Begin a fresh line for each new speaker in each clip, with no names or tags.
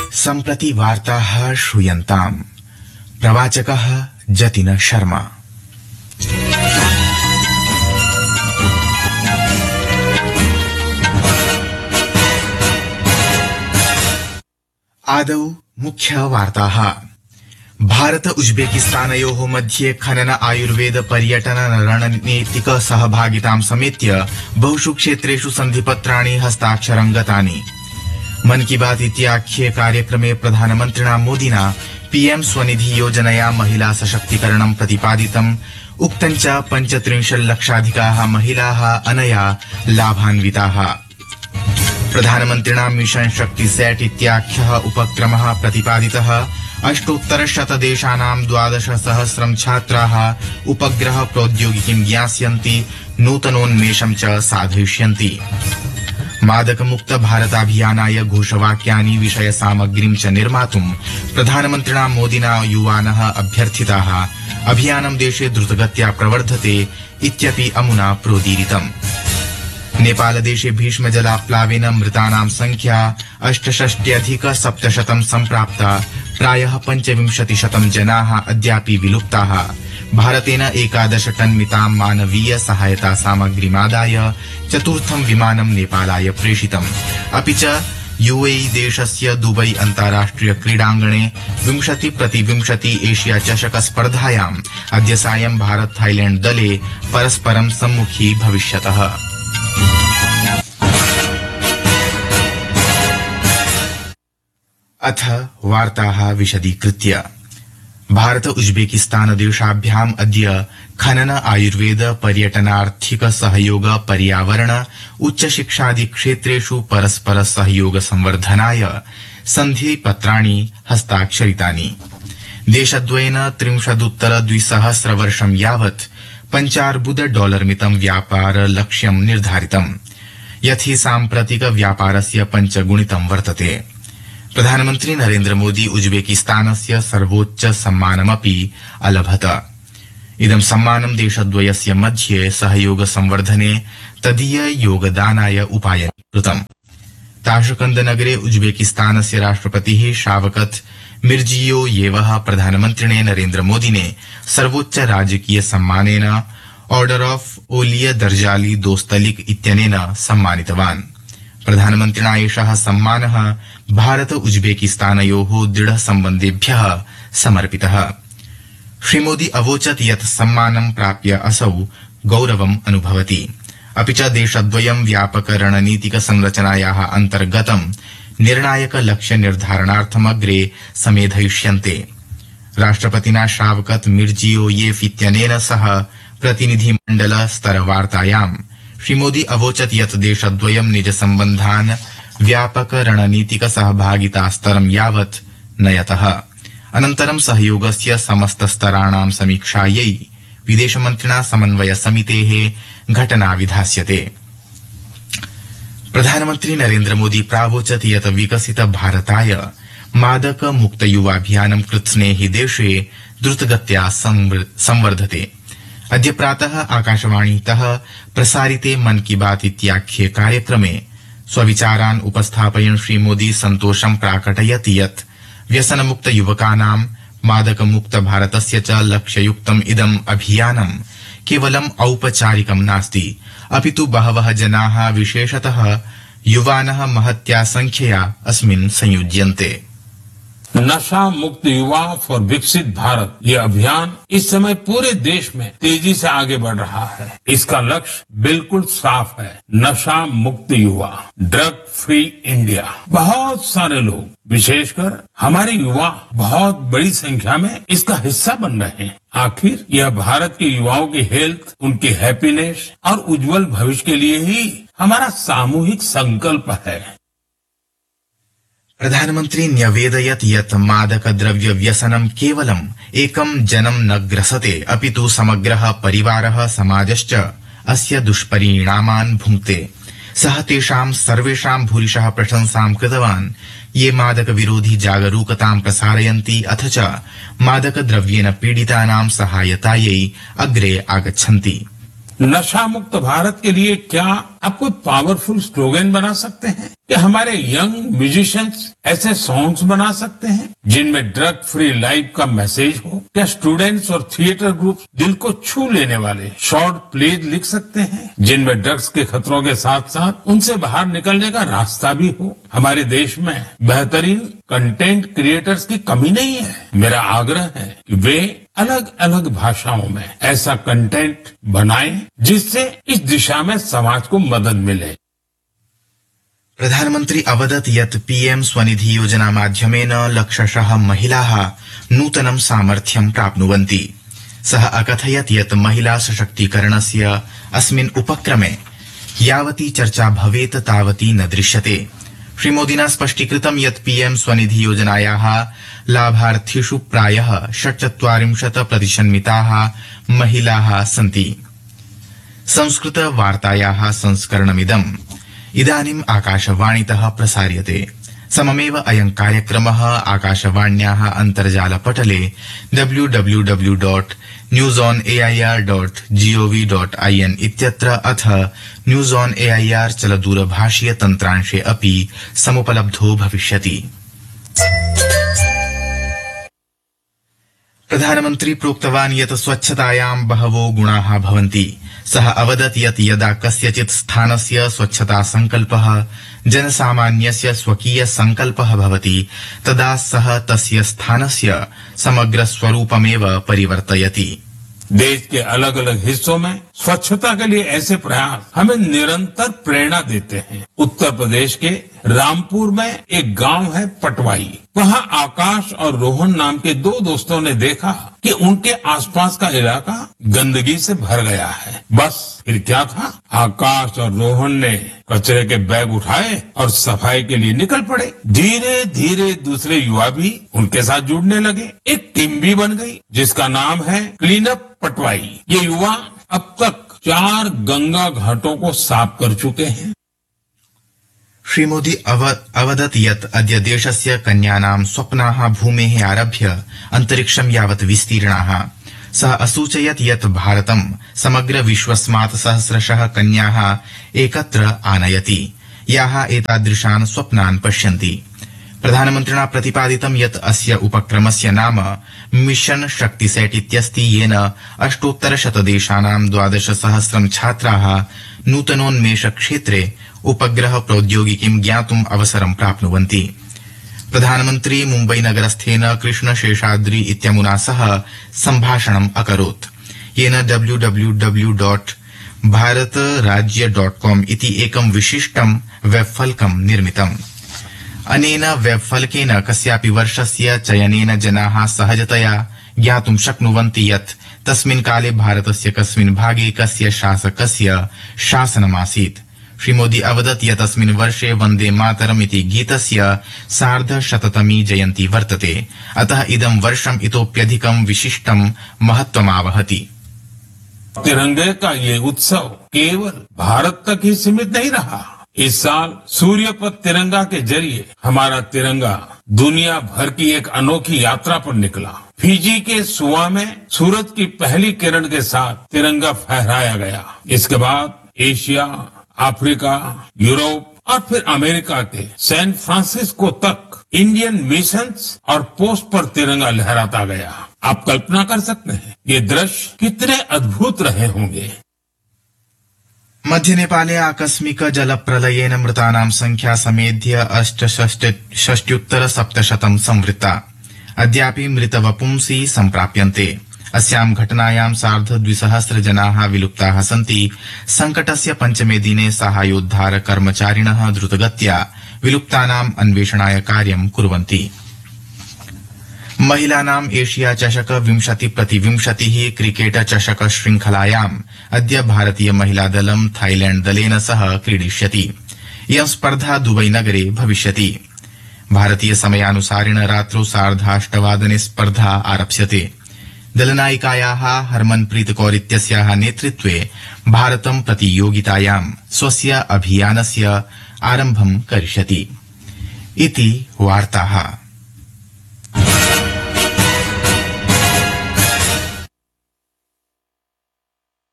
सम्प्रति वार्ताः श्रूयन्ताम्। प्रवाचकः जतिन शर्मा। आदौ मुख्य वार्ताः। भारत उज्बेकिस्तानयोः मध्ये खनन आयुर्वेद पर्यटन रणनीतिक सहभागितां समेत्य बहुषु क्षेत्रेषु सन्धिपत्राणि हस्ताक्षरं गतानि। मन की बात इत्याख्ये कार्यक्रमे प्रधानमन्त्रिणा मोदिना पीएम स्वनिधि योजनया महिला सशक्तीकरणं प्रतिपादितम्। उक्तं च 35 लक्षाधिकाः महिलाः अनया लाभान्विताः। प्रधानमन्त्रिणा मिशन शक्ति सेट इत्याख्यः उपक्रमः प्रतिपादितः। 800 देशानां 12,000 छात्राः उपग्रह प्रौद्योगिकीं ज्ञास्यन्ति, नूतनोन्मेषं च साधयिष्यन्ति। मादकमुक्त भारताभियानाय घोषवाक्यानि विषय सामग्रीं च निर्मातुं प्रधानमन्त्रिणा मोदिना युवानः अभ्यर्थिताः। अभियानं देशे द्रुतगत्या प्रवर्धते इत्यपि अमुना प्रोदीरितम्। नेपालदेशे भीष्मजलाप्लावेन मृतानां संख्या 68,700 सम्प्राप्ता। प्रायः 25% जनाः अद्यापि विलुप्ताः। भारतेन 11 टन मितां मानवीय सहायता सामग्रीमादाय चतुर्थं विमानं नेपालाय प्रेषितम्। अपि च यूएई देशस्य दुबई अन्ताराष्ट्रिय क्रीडाङ्गणे 20x20 एशिया चषक स्पर्धायाम् अद्य सायं भारत थाईलैंड दले परस्परं सम्मुखी भविष्यतः। अथ वार्ताः विशदीकृत्य। भारत उज्बेकिस्तान देशाभ्याम् अद्य खनन आयुर्वेद पर्यटनार्थिक सहयोग पर्यावरण उच्च शिक्षादि क्षेत्रेषु परस्पर सहयोग संवर्धनाय सन्धिपत्राणि हस्ताक्षरितानि। देशद्वयेन 30 वर्षं यावत् $5 मितं व्यापार लक्ष्यं निर्धारितम्, यथि साम्प्रतिक व्यापारस्य 5 गुणितं वर्तते। प्रधानमन्त्री नरेन्द्र मोदी उज्बेकिस्तानस्य सर्वोच्च सम्मानमपि अलभत। इदं सम्मानं देशद्वयस्य मध्ये सहयोग संवर्धने तदीय योगदानाय उपायनीकृतम्। ताशकंद नगरे उज्बेकिस्तानस्य राष्ट्रपतिः शावकत मिर्जियोयेवः प्रधानमन्त्रिणे नरेन्द्र मोदिने सर्वोच्च राजकीय सम्मानेन ऑर्डर ऑफ ओलिय दर्जाली दोस्तलिक इत्यनेन सम्मानितवान्। प्रधानमन्त्रिणा एषः सम्मानः भारत उज्बेकिस्तानयोः दृढ सम्बन्धेभ्यः समर्पितः। श्रीमोदी अवोचत् यत् सम्मानं प्राप्य असौ गौरवम् अनुभवति। अपि च देशद्वयं व्यापक रणनीतिक संरचनायाः अन्तर्गतं निर्णायक लक्ष्य निर्धारणार्थमग्रे समेधयिष्यन्ते। राष्ट्रपतिना शावकत मिर्जियोयेव इत्यनेन सह प्रतिनिधिमण्डल स्तरवार्तायाम् श्रीमोदी अवोचत् यत् देशद्वयं निज सम्बन्धान् व्यापक रणनीतिक सहभागिता स्तरं यावत् नयतः। अनन्तरं सहयोगस्य समस्त स्तराणां समीक्षायै विदेशमन्त्रिणा समन्वय समितेः घटना विधास्यते। प्रधानमन्त्री नरेन्द्र मोदी प्रावोचत् यत् विकसित भारताय मादक मुक्त युवाभियानं कृत्स्नेहि देशे द्रुतगत्या संवर्धते। अद्य प्रातः आकाशवाणीतः प्रसारिते मन की बात इत्याख्ये कार्यक्रमे स्वविचारान् उपस्थापयन् श्रीमोदी सन्तोषं प्राकटयत् यत् व्यसनमुक्त युवकानां मादकमुक्त भारतस्य च लक्ष्ययुक्तम् इदम् अभियानं केवलम् औपचारिकं नास्ति, अपितु बहवः जनाः विशेषतः युवानः महत्या संख्यया अस्मिन् संयुज्यन्ते।
नशा मुक्त युवा फॉर विकसित भारत ये अभियान इस समय पूरे देश में तेजी से आगे बढ़ रहा है। इसका लक्ष्य बिल्कुल साफ है, नशा मुक्त युवा, ड्रग फ्री इंडिया। बहुत सारे लोग, विशेषकर हमारे युवा, बहुत बड़ी संख्या में इसका हिस्सा बन रहे हैं। आखिर यह भारत के युवाओं की हेल्थ, उनकी हैप्पीनेस और उज्जवल भविष्य के लिए ही हमारा सामूहिक संकल्प है।
प्रधानमन्त्री न्यवेदयत् यत् मादक द्रव्य व्यसनं केवलम् एकं जनं न ग्रसते, अपितु समग्रः परिवारः समाजश्च अस्य दुष्परिणामान् भुङ्क्ते। सः तेषां सर्वेषां भूरिशः प्रशंसां कृतवान् ये मादक विरोधी जागरूकतां प्रसारयन्ति अथ च मादक द्रव्येन पीडितानां सहायतायै अग्रे आगच्छन्ति।
नशा मुक्त भारत के लिए क्या आप कोई पावरफुल स्लोगन बना सकते हैं? कि हमारे यंग म्यूजिशियंस ऐसे सॉन्ग्स बना सकते हैं जिनमें ड्रग फ्री लाइफ का मैसेज हो? क्या स्टूडेंट्स और थिएटर ग्रुप दिल को छू लेने वाले शॉर्ट प्लेज लिख सकते हैं जिनमें ड्रग्स के खतरों के साथ साथ उनसे बाहर निकलने का रास्ता भी हो? हमारे देश में बेहतरीन कंटेंट क्रिएटर्स की कमी नहीं है। मेरा आग्रह है कि वे अलग अलग भाषाओं में ऐसा कंटेंट बनाएं जिससे इस दिशा में समाज को मदद मिले।
प्रधानमन्त्री अवदत् यत् पीएम स्वनिधि योजना माध्यमेन लक्षशः महिलाः नूतनं सामर्थ्यं प्राप्नुवन्ति। सः अकथयत् यत् महिला सशक्तीकरणस्य अस्मिन् उपक्रमे यावती चर्चा भवेत् तावती न दृश्यते। श्रीमोदिना स्पष्टीकृतं यत् पीएम स्वनिधि योजनायाः लाभार्थिषु प्रायः 46% महिलाः सन्ति। संस्कृत वार्तायाः संस्करणमिदम् इदानीम् आकाशवाणीतः प्रसार्यते। सममेव अयं कार्यक्रमः आकाशवाण्याः अन्तर्जालपटले www.newsonair.gov.in इत्यत्र अथ न्यूज ऑन एआईआर चलदूरभाषीय तन्त्रांशे अपि समुपलब्धो भविष्यति। प्रधानमन्त्री प्रोक्तवान् यत् स्वच्छतायां बहवो गुणाः भवन्ति। सः अवदत् यत् यदा कस्यचित् स्थानस्य स्वच्छता संकल्पः जनसामान्यस्य स्वकीय संकल्पः भवति तदा सः तस्य स्थानस्य समग्र स्वरूपमेव परिवर्तयति।
देश के अलग अलग हिस्सों में स्वच्छता के लिए ऐसे प्रयास हमें निरंतर प्रेरणा देते हैं। उत्तर प्रदेश के रामपुर में एक गांव है पटवाई। वहां आकाश और रोहन नाम के दो दोस्तों ने देखा कि उनके आसपास का इलाका गंदगी से भर गया है। बस फिर क्या था, आकाश और रोहन ने कचरे के बैग उठाए और सफाई के लिए निकल पड़े। धीरे धीरे दूसरे युवा भी उनके साथ जुड़ने लगे। एक टीम भी बन गई जिसका नाम है क्लीन अप पटवाई। ये युवा अब तक 4 गंगा घाटों को साफ कर चुके हैं।
श्रीमोदी अवदत् यत् अद्य देशस्य कन्यानां स्वप्नाः भूमेः आरभ्य अन्तरिक्षं यावत् विस्तीर्णाः। सः असूचयत् यत् भारतं समग्र विश्वस्मात् सहस्रशः कन्याः एकत्र आनयति याः एतादृशान् स्वप्नान् पश्यन्ति। प्रधानमन्त्रिणा प्रतिपादितं यत् अस्य उपक्रमस्य नाम मिशन शक्तिसेट् इत्यस्ति, येन 8,100 देशानां 12,000 छात्राः नूतनोन्मेष क्षेत्रे उपग्रह प्रौद्योगिकीं ज्ञातुम् अवसरं प्राप्नुवन्ति। प्रधानमन्त्री मुम्बई नगरस्थेन कृष्ण शेषाद्रि इत्यमुना सह सम्भाषणम् अकरोत्, येन www.bharatrajya.com इति एकं विशिष्टं वेबफलकं निर्मितम्। अनेन वेबफलकेन कस्यापि वर्षस्य चयनेन जनाः सहजतया ज्ञातुं शक्नुवन्ति यत् तस्मिन् काले भारतस्य कस्मिन् भागे कस्य शासकस्य शासनमासीत्। श्रीमोदी अवदत् यत् अस्मिन् वर्षे वन्दे मातरम् इति गीतस्य 150तमी जयन्ती वर्तते, अतः इदं वर्षम् इतोप्यधिकं विशिष्टं महत्वमावहति।
तिरंगे का ये उत्सव केवल भारत तक ही सीमित नहीं रहा। इस साल सूर्य पर तिरंगा के जरिए हमारा तिरंगा दुनिया भर की एक अनोखी यात्रा पर निकला। फिजी के सुआ में सूरज की पहली किरण के साथ तिरंगा फहराया गया। इसके बाद एशिया, अफ्रीका, यूरोप और फिर अमेरिका के सैन फ्रांसिस्को तक इंडियन मिशंस और पोस्ट पर तिरंगा लहराता गया। आप कल्पना कर सकते हैं ये दृश्य कितने अद्भुत रहे होंगे।
मध्य नेपाले आकस्मिक जलप्रलयेन मृतानां संख्या समेध्य 68,700 संवृत्ता। अद्यापि मृतवपुंसि सम्प्राप्यन्ते। अस्यां घटनायां 2,200 जनाः विलुप्ताः सन्ति। संकटस्य पञ्चमे दिने साहाय्योद्धार कर्मचारिणः द्रुतगत्या विलुप्तानाम् अन्वेषणाय कार्यं कुर्वन्ति। महिलानां एशिया चषक 20x20 क्रिकेट चषक श्रृंखलायाम् अद्य भारतीय महिला दलं थाईलैंड दलेन सह क्रीडिष्यति। इयं स्पर्धा दुबई नगरे भविष्यति। भारतीय समयानुसारेण रात्रौ 8:30 स्पर्धा आरप्स्यते। दलनायिकायाः हरमनप्रीत कौर इत्यस्याः नेतृत्वे भारतं प्रतियोगितायां स्वस्य अभियानस्य आरम्भं करिष्यति। इति वार्ताः।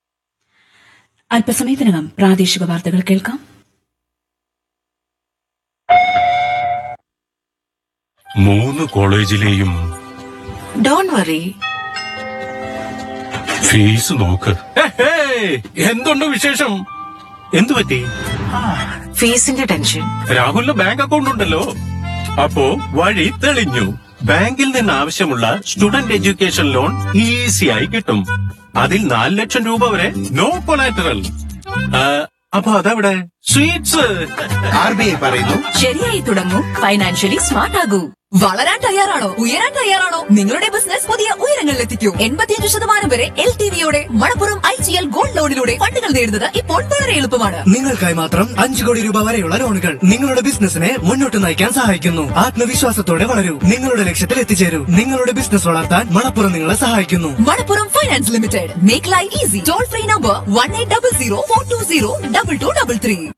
അല്പസമയത്തിനകം പ്രാദേശിക വാർത്തകൾ കേൾക്കാം. 3 കോളേജിലെയും
ഡോണ്ട് വറി.
ഫീസ് നോക്ക്. എന്തുണ്ട് വിശേഷം? എന്തു പറ്റി?
ഫീസിന്റെ ടെൻഷൻ.
രാഹുലിന് ബാങ്ക് അക്കൗണ്ട് ഉണ്ടല്ലോ, അപ്പോ വഴി തെളിഞ്ഞു. ബാങ്കിൽ നിന്ന് ആവശ്യമുള്ള സ്റ്റുഡന്റ് എഡ്യൂക്കേഷൻ ലോൺ ഈസിയായി കിട്ടും. അതിൽ 4 ലക്ഷം രൂപ വരെ നോ കൊളാറ്ററൽ. അപ്പൊ അതെവിടെ? സ്വീറ്റ്സ്.
RBI പറയുന്നു,
ശരിയായി തുടങ്ങൂ, ഫൈനാൻഷ്യലി സ്മാർട്ട് ആകൂ. വളരാൻ തയ്യാറാണോ? ഉയരാൻ തയ്യാറാണോ? നിങ്ങളുടെ ബിസിനസ് പുതിയ ഉയരങ്ങളിലെത്തിക്കൂ. 85% വരെ LTV-യോടെ മണപ്പുറം IGL ഗോൾഡ് ലോണിലൂടെ ഫണ്ടുകൾ നേടുന്നത് ഇപ്പോൾ വളരെ എളുപ്പമാണ്.
നിങ്ങൾക്കായി മാത്രം 5 കോടി രൂപ വരെയുള്ള ലോണുകൾ നിങ്ങളുടെ ബിസിനസിനെ മുന്നോട്ട് നയിക്കാൻ സഹായിക്കുന്നു. ആത്മവിശ്വാസത്തോടെ വളരൂ, നിങ്ങളുടെ ലക്ഷ്യത്തിൽ എത്തിച്ചേരൂ. നിങ്ങളുടെ ബിസിനസ് വളർത്താൻ മണപ്പുറം നിങ്ങളെ സഹായിക്കുന്നു.
Manappuram finance limited. Make life easy. Toll free number 1800 420 2233.